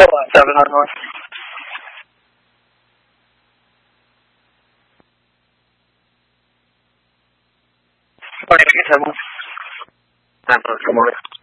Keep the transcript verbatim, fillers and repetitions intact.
seven on north. Morning, I guess I will. Good morning.